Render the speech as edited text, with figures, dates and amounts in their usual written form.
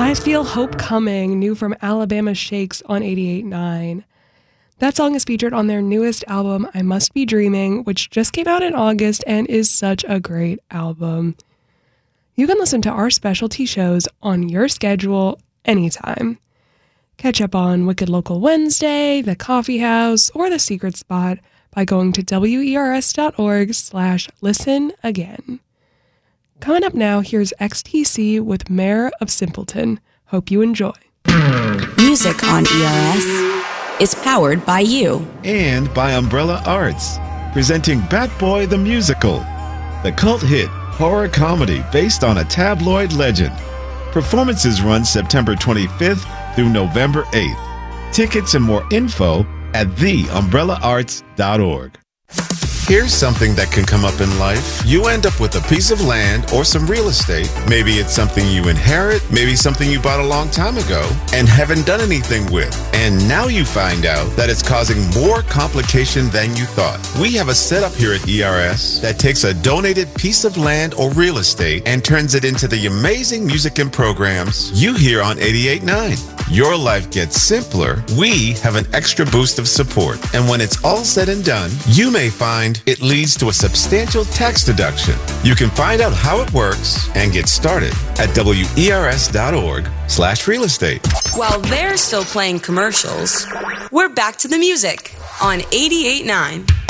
I Feel Hope Coming, new from Alabama Shakes on 88.9. That song is featured on their newest album, I Must Be Dreaming, which just came out in August and is such a great album. You can listen to our specialty shows on your schedule anytime. Catch up on Wicked Local Wednesday, The Coffee House, or The Secret Spot by going to wers.org/listen again. Coming up now, here's XTC with Mayor of Simpleton. Hope you enjoy. Music on ERS is powered by you. And by Umbrella Arts, presenting Bat Boy the Musical, the cult hit horror comedy based on a tabloid legend. Performances run September 25th through November 8th. Tickets and more info at theumbrellaarts.org. Here's something that can come up in life. You end up with a piece of land or some real estate. Maybe it's something you inherit, maybe something you bought a long time ago and haven't done anything with. And now you find out that it's causing more complication than you thought. We have a setup here at ERS that takes a donated piece of land or real estate and turns it into the amazing music and programs you hear on 88.9. Your life gets simpler. We have an extra boost of support. And when it's all said and done, you may find it leads to a substantial tax deduction. You can find out how it works and get started at wers.org/real estate. While they're still playing commercials, we're back to the music on 88.9.